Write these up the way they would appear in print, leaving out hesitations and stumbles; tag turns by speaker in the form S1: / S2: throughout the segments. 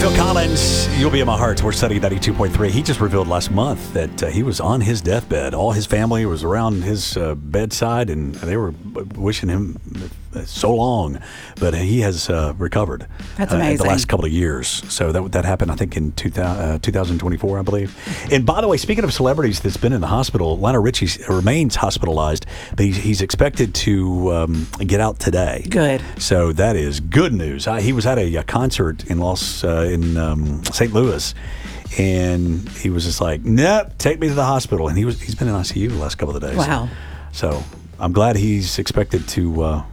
S1: Phil Collins, You'll Be in My Heart. We're studying 92.3. He just revealed last month that he was on his deathbed. All his family was around his bedside, and they were wishing him so long. But he has recovered.
S2: That's amazing.
S1: The last couple of years. So that happened, I think, in 2024, I believe. And by the way, speaking of celebrities that's been in the hospital, Lionel Richie remains hospitalized, but he's expected to get out today.
S2: Good.
S1: So that is good news. He was at a concert in St. Louis, and he was just like, "Nope, take me to the hospital." And he's been in ICU the last couple of days.
S2: Wow.
S1: So I'm glad he's expected to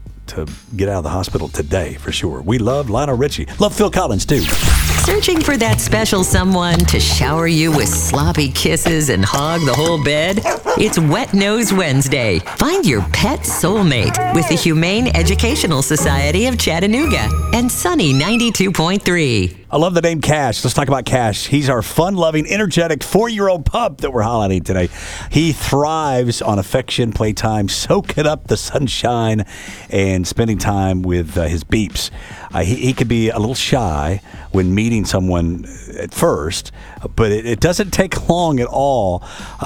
S1: get out of the hospital today for sure. We love Lionel Richie. Love Phil Collins too.
S3: Searching for that special someone to shower you with sloppy kisses and hog the whole bed? It's Wet Nose Wednesday. Find your pet soulmate with the Humane Educational Society of Chattanooga and Sunny 92.3.
S1: I love the name Cash. Let's talk about Cash. He's our fun-loving, energetic 4-year-old pup that we're highlighting today. He thrives on affection, playtime, soaking up the sunshine, and spending time with his beeps. He could be a little shy when meeting someone at first, but it doesn't take long at all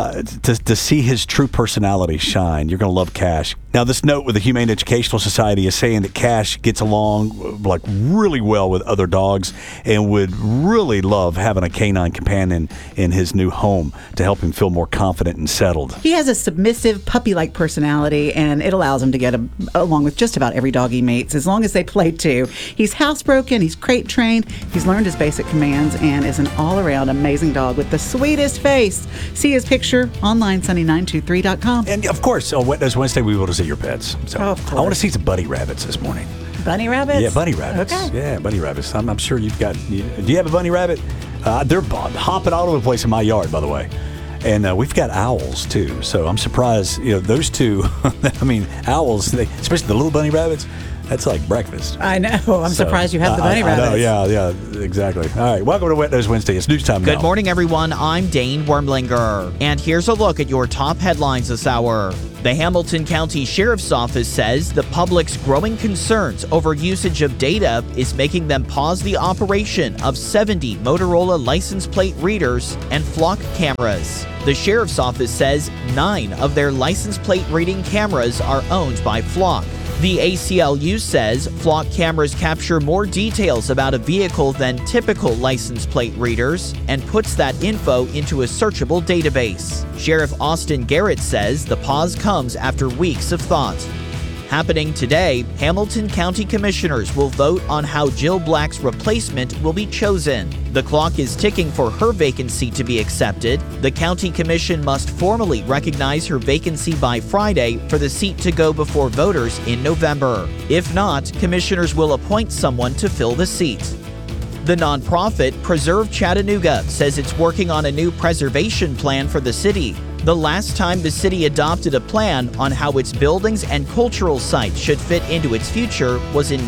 S1: to see his true personality shine. You're going to love Cash. Now, this note with the Humane Educational Society is saying that Cash gets along like really well with other dogs and would really love having a canine companion in his new home to help him feel more confident and settled.
S2: He has a submissive, puppy-like personality, and it allows him to get along with just about every dog he meets, as long as they play too. He's housebroken, he's crate trained, he's learned his basic commands, and is an all-around amazing dog with the sweetest face. See his picture online, sunny923.com.
S1: And of course, on Wet Nose Wednesday, we will see your pets. So
S2: of course.
S1: I want to see some bunny rabbits this morning.
S2: Bunny rabbits?
S1: Yeah, bunny rabbits.
S2: Okay.
S1: Yeah, bunny rabbits. I'm sure you've got. Do you have a bunny rabbit? They're hopping all over the place in my yard, by the way. And we've got owls too. So I'm surprised. Those two. I mean, owls, especially the little bunny rabbits. That's like breakfast.
S2: I know. I'm surprised you have the bunny rabbits.
S1: I know. Yeah, exactly. All right, welcome to Wet Nose Wednesday. It's news time now.
S4: Good morning, everyone. I'm Dane Wormlinger. And here's a look at your top headlines this hour. The Hamilton County Sheriff's Office says the public's growing concerns over usage of data is making them pause the operation of 70 Motorola license plate readers and flock cameras. The Sheriff's Office says 9 of their license plate reading cameras are owned by Flock. The ACLU says Flock cameras capture more details about a vehicle than typical license plate readers and puts that info into a searchable database. Sheriff Austin Garrett says the pause comes after weeks of thought. Happening today, Hamilton County Commissioners will vote on how Jill Black's replacement will be chosen. The clock is ticking for her vacancy to be accepted. The County Commission must formally recognize her vacancy by Friday for the seat to go before voters in November. If not, commissioners will appoint someone to fill the seat. The nonprofit Preserve Chattanooga says it's working on a new preservation plan for the city. The last time the city adopted a plan on how its buildings and cultural sites should fit into its future was in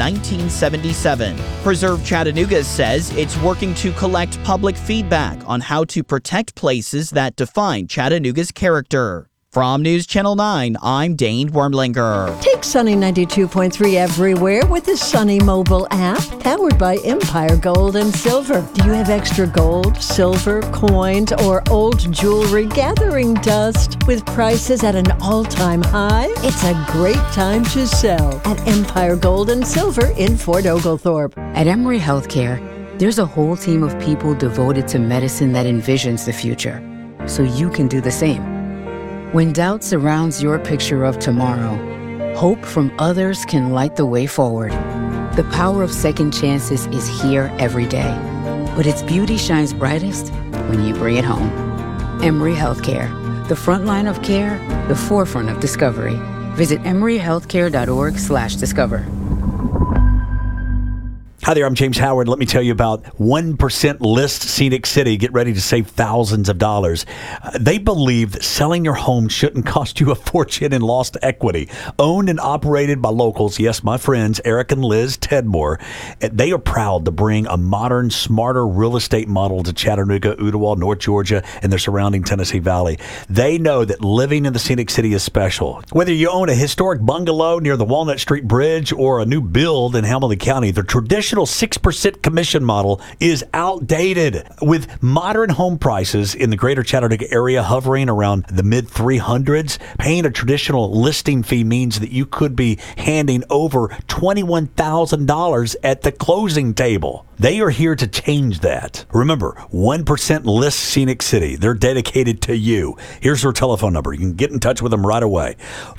S4: 1977. Preserve Chattanooga says it's working to collect public feedback on how to protect places that define Chattanooga's character. From News Channel 9, I'm Dane Wormlinger.
S5: Take Sunny 92.3 everywhere with the Sunny mobile app, powered by Empire Gold and Silver. Do you have extra gold, silver, coins, or old jewelry gathering dust with prices at an all-time high? It's a great time to sell at Empire Gold and Silver in Fort Oglethorpe.
S6: At Emory Healthcare, there's a whole team of people devoted to medicine that envisions the future, so you can do the same. When doubt surrounds your picture of tomorrow, hope from others can light the way forward. The power of second chances is here every day, but its beauty shines brightest when you bring it home. Emory Healthcare, the front line of care, the forefront of discovery. Visit emoryhealthcare.org/discover.
S1: Hi there, I'm James Howard. Let me tell you about 1% List Scenic City. Get ready to save thousands of dollars. They believe that selling your home shouldn't cost you a fortune in lost equity. Owned and operated by locals, yes, my friends, Eric and Liz Tedmore. They are proud to bring a modern, smarter real estate model to Chattanooga, Ooltewah, North Georgia, and their surrounding Tennessee Valley. They know that living in the Scenic City is special. Whether you own a historic bungalow near the Walnut Street Bridge or a new build in Hamilton County, the traditional traditional 6% commission model is outdated. With modern home prices in the greater Chattanooga area hovering around the mid 300s, paying a traditional listing fee means that you could be handing over $21,000 at the closing table. They are here to change that. Remember, 1% List Scenic City. They're dedicated to you. Here's their telephone number. You can get in touch with them right away.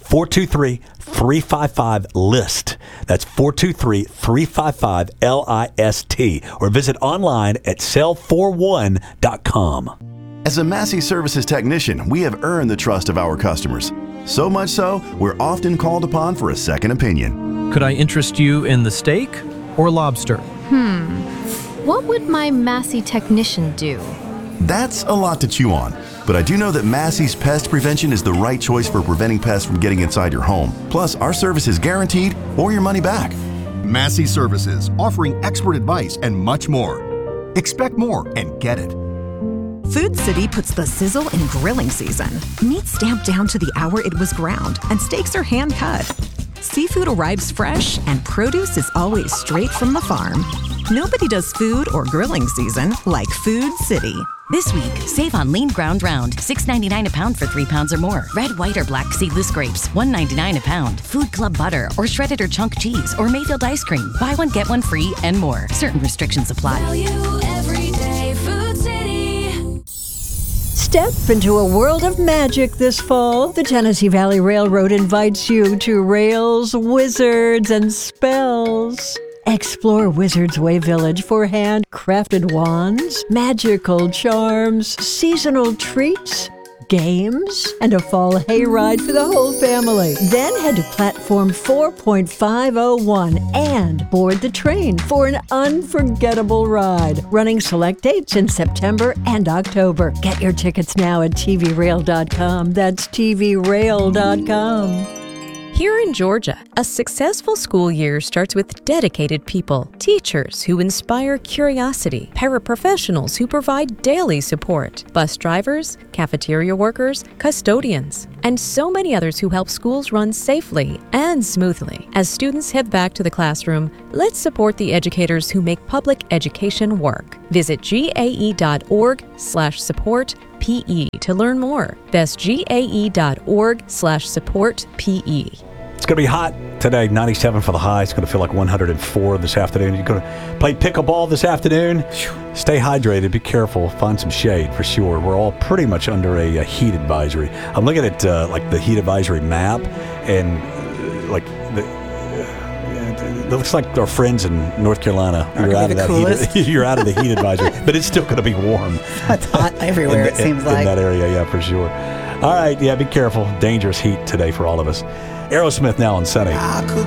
S1: 423-355-LIST. That's 423-355-LIST. Or visit online at sell41.com.
S7: As a Massey Services technician, we have earned the trust of our customers. So much so, we're often called upon for a second opinion.
S8: Could I interest you in the steak or lobster?
S9: What would my Massey technician do?
S7: That's a lot to chew on, but I do know that Massey's Pest Prevention is the right choice for preventing pests from getting inside your home. Plus, our service is guaranteed or your money back.
S10: Massey Services, offering expert advice and much more. Expect more and get it.
S11: Food City puts the sizzle in grilling season. Meat's stamped down to the hour it was ground, and steaks are hand cut. Seafood arrives fresh, and produce is always straight from the farm. Nobody does food or grilling season like Food City.
S12: This week, save on lean ground round, $6.99 a pound for 3 pounds or more. Red, white, or black seedless grapes, $1.99 a pound. Food Club butter, or shredded or chunk cheese, or Mayfield ice cream. Buy one, get one free, and more. Certain restrictions apply.
S13: Every day, Food City.
S5: Step into a world of magic this fall. The Tennessee Valley Railroad invites you to Rails, Wizards, and Spells. Explore Wizards Way Village for handcrafted wands, magical charms, seasonal treats, games, and a fall hayride for the whole family. Then head to platform 4.501 and board the train for an unforgettable ride. Running select dates in September and October. Get your tickets now at tvrail.com. That's tvrail.com.
S14: Here in Georgia, a successful school year starts with dedicated people, teachers who inspire curiosity, paraprofessionals who provide daily support, bus drivers, cafeteria workers, custodians, and so many others who help schools run safely and smoothly. As students head back to the classroom, let's support the educators who make public education work. Visit gae.org/support PE to learn more. That's gae.org/support-PE.
S1: It's going to be hot today, 97 for the high. It's going to feel like 104 this afternoon. You're going to play pickleball this afternoon. Stay hydrated. Be careful. Find some shade for sure. We're all pretty much under a heat advisory. I'm looking at like the heat advisory map, and it looks like our friends in North Carolina. You're out of that heat. You're out of the heat advisory, but it's still going to be warm.
S2: It's hot everywhere. It seems like
S1: in that area, yeah, for sure. All right, yeah, be careful. Dangerous heat today for all of us. Aerosmith now on Sunny.
S15: I could